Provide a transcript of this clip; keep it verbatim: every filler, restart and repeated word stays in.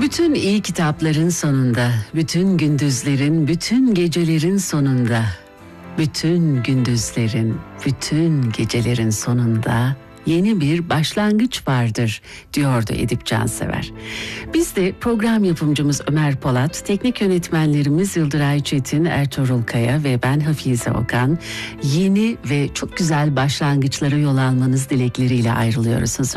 Bütün iyi kitapların sonunda, bütün gündüzlerin, bütün gecelerin sonunda, bütün gündüzlerin, bütün gecelerin sonunda yeni bir başlangıç vardır, diyordu Edip Cansever. Biz de program yapımcımız Ömer Polat, teknik yönetmenlerimiz Yıldıray Çetin, Ertuğrul Kaya ve ben Hafize Okan, yeni ve çok güzel başlangıçlara yol almanız dilekleriyle ayrılıyoruz.